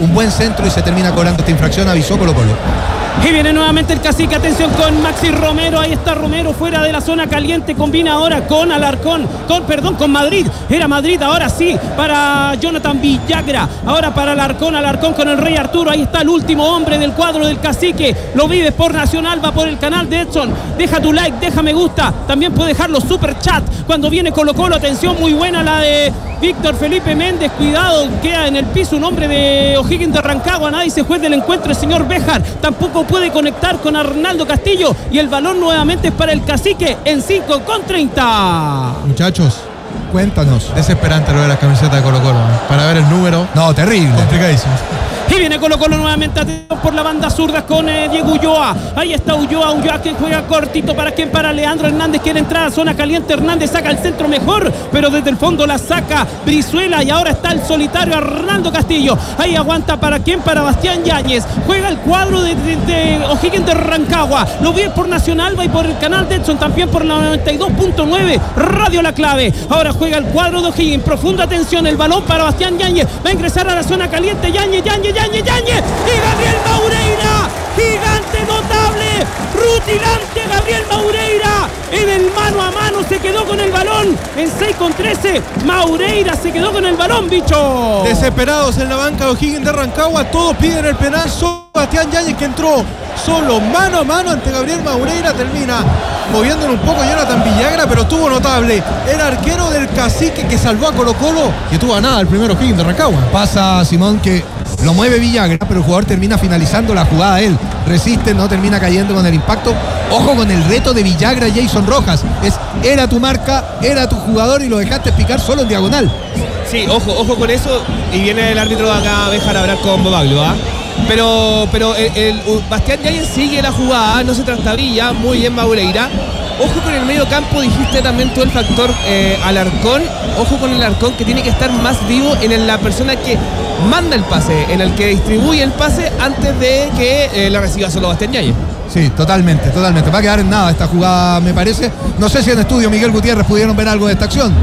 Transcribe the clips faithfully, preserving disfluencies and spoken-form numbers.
un buen centro y se termina cobrando esta infracción, avisó Colo Colo. Y viene nuevamente el Cacique, atención con Maxi Romero, ahí está Romero fuera de la zona caliente, combina ahora con Alarcón, con, perdón, con Madrid, era Madrid, ahora sí, para Jonathan Villagra, ahora para Alarcón, Alarcón con el Rey Arturo, ahí está el último hombre del cuadro del Cacique, lo vives por Nacional, va por el canal de Edson, deja tu like, deja me gusta, también puede dejar los super chat, cuando viene Colo Colo, atención muy buena la de Víctor Felipe Méndez, cuidado, queda en el piso un hombre de O'Higgins de Rancagua, nadie se juez del encuentro, el señor Béjar, tampoco puede conectar con Arnaldo Castillo y el balón nuevamente es para el Cacique en cinco con treinta. Muchachos, cuéntanos. Desesperante lo de la camiseta de Colo Colo, ¿eh? Para ver el número. No, terrible. Complicadísimo. Y viene Colo Colo nuevamente por la banda zurda con eh, Diego Ulloa. Ahí está Ulloa, Ulloa que juega cortito. ¿Para quién? Para Leandro Hernández. Quiere entrar a zona caliente. Hernández saca el centro mejor, pero desde el fondo la saca Brizuela. Y ahora está el solitario Arnaldo Castillo. Ahí aguanta. ¿Para quién? Para Bastián Yáñez. Juega el cuadro de, de, de O'Higgins de Rancagua. Lo vi por Nacional y por el canal de Edson. También por la noventa y dos punto nueve Radio La Clave. Ahora juega el cuadro de O'Higgins. Profunda atención. El balón para Bastián Yáñez. Va a ingresar a la zona caliente. Yáñez, Yáñez, Yáñez, Yáñez. Y Gabriel Maureira. Gigante, notable, rutilante Gabriel Maureira. En el mano a mano se quedó con el balón. En seis con trece. Maureira se quedó con el balón, bicho. Desesperados en la banca de O'Higgins de Rancagua. Todos piden el penal. Sebastián Yáñez, que entró solo mano a mano ante Gabriel Maureira. Termina moviéndolo un poco Jonathan Villagra, pero tuvo notable. Era arquero del Cacique que salvó a Colo Colo, que tuvo a nada el primero O'Higgins de Rancagua. Pasa, Simón, que lo mueve Villagra, pero el jugador termina finalizando la jugada él. Resiste, no termina cayendo con el impacto. Ojo con el reto de Villagra, Jason Rojas. Es, era tu marca, era tu jugador y lo dejaste picar solo en diagonal. Sí, ojo, ojo con eso. Y viene el árbitro acá a dejar hablar con Bobaglio, ¿ah? Pero, pero el, el Bastián Yáñez sigue la jugada, no se trastabilla, muy bien Maureira. Ojo con el medio campo, dijiste también tú el factor eh, Alarcón. Ojo con el Alarcón, que tiene que estar más vivo en la persona que manda el pase, en el que distribuye el pase antes de que eh, la reciba solo Bastián Yáñez. Sí, totalmente, totalmente. Va a quedar en nada esta jugada, me parece. No sé si en estudio Miguel Gutiérrez pudieron ver algo de esta acción.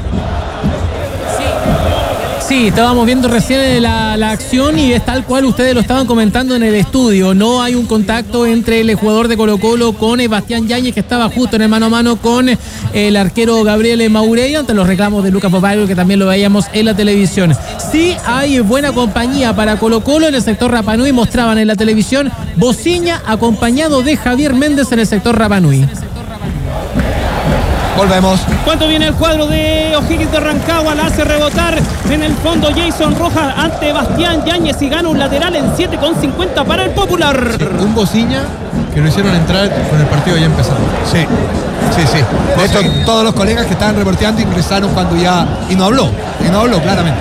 Sí, estábamos viendo recién la, la acción y es tal cual ustedes lo estaban comentando en el estudio. No hay un contacto entre el jugador de Colo Colo con Bastián Yáñez, que estaba justo en el mano a mano con el arquero Gabriel Maureira, ante los reclamos de Lucas Bobaglio, que también lo veíamos en la televisión. Sí hay buena compañía para Colo Colo en el sector Rapa Nui. Mostraban en la televisión Bociña acompañado de Javier Méndez en el sector Rapa Nui. Volvemos. Cuando viene el cuadro de O'Higgins de Rancagua, la hace rebotar en el fondo Jason Rojas ante Bastián Yáñez y gana un lateral en siete con cincuenta para el Popular. Sí, un Bociña que lo hicieron entrar con el partido ya empezando. Sí, sí, sí. De hecho, todos los colegas que estaban reporteando ingresaron cuando ya... Y no habló, y no habló claramente.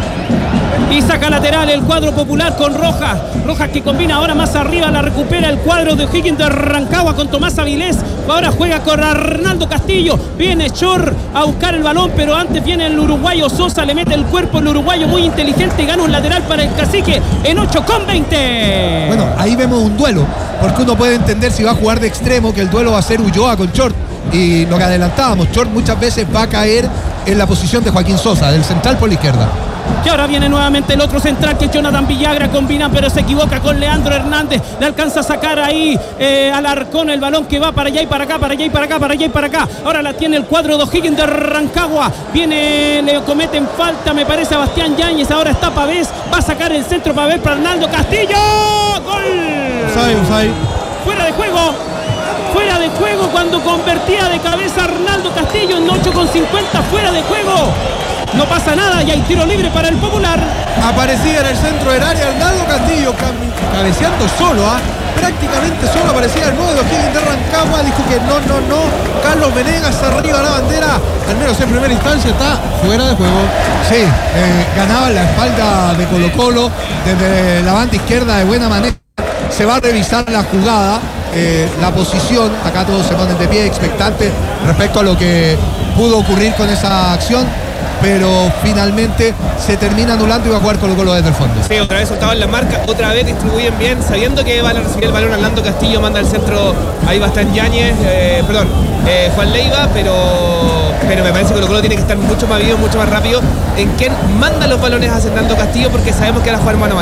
Y saca lateral el cuadro Popular con Rojas. Rojas que combina ahora más arriba, la recupera el cuadro de O'Higgins de Rancagua con Tomás Avilés. Ahora juega con Arnaldo Castillo. Viene Chor a buscar el balón, pero antes viene el uruguayo Sosa, le mete el cuerpo el uruguayo muy inteligente y gana un lateral para el Cacique en ocho con veinte. Bueno, ahí vemos un duelo, porque uno puede entender si va a jugar de extremo que el duelo va a ser Ulloa con Chort. Y lo que adelantábamos, Chort muchas veces va a caer en la posición de Joaquín Sosa, del central por la izquierda. Y ahora viene nuevamente el otro central, que es Jonathan Villagra, combina pero se equivoca con Leandro Hernández, le alcanza a sacar ahí eh, Alarcón, el balón que va para allá y para acá, para allá y para acá, para allá y para acá. Ahora la tiene el cuadro de O'Higgins de Rancagua, viene, le cometen falta me parece a Bastián Yáñez, ahora está Pavés, va a sacar el centro Pavés para Arnaldo Castillo. ¡Gol! Usai, Usai. Fuera de juego. Fuera de juego cuando convertía de cabeza Arnaldo Castillo en ocho con cincuenta, fuera de juego. No pasa nada y hay tiro libre para el Popular. Aparecía en el centro del área Arnaldo Castillo, cabeceando solo, ¿ah? Prácticamente solo aparecía el nueve de O'Higgins de Rancagua. Dijo que no, no, no. Carlos Venegas arriba la bandera, al menos en primera instancia está fuera de juego. Sí, eh, ganaba la espalda de Colo Colo desde la banda izquierda de buena manera. Se va a revisar la jugada, eh, la posición. Acá todos se ponen de pie, expectantes respecto a lo que pudo ocurrir con esa acción, pero finalmente se termina anulando y va a jugar Colo Colo desde el fondo. Sí, otra vez soltaban la marca, otra vez distribuyen bien, sabiendo que van a recibir el balón. Arnaldo Castillo manda al centro, ahí Bastián Yáñez, eh, perdón, eh, Juan Leiva, pero, pero me parece que Colo Colo tiene que estar mucho más vivo, mucho más rápido en quién manda los balones a Arnaldo Castillo, porque sabemos que van a jugar mano a mano.